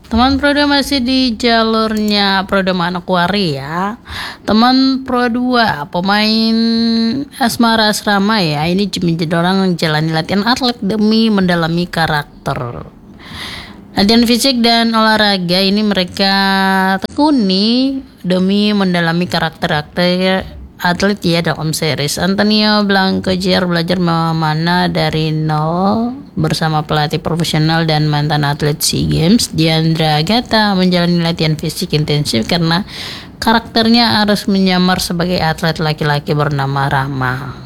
Teman Pro 2 masih di jalurnya Pro 2 Manokwari ya. Teman Pro 2 pemain Asmara Asrama ya. Ini menjadi orang menjalani latihan atlet demi mendalami karakter. Latihan fisik dan olahraga ini mereka tekuni demi mendalami karakter atlet ya dalam series. Antonio Blanco Jr. belajar memanah dari nol bersama pelatih profesional dan mantan atlet SEA Games. Diandra Agata menjalani latihan fisik intensif karena karakternya harus menyamar sebagai atlet laki-laki bernama Rama.